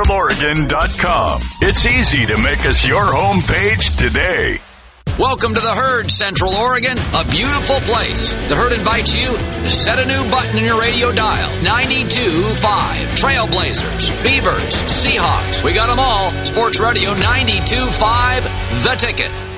CentralOregon.com. It's easy to make us your homepage today. Welcome to the Herd, Central Oregon, a beautiful place. The Herd invites you to set a new button in your radio dial. 92.5. Trailblazers, Beavers, Seahawks. We got them all. Sports Radio 92.5, The Ticket.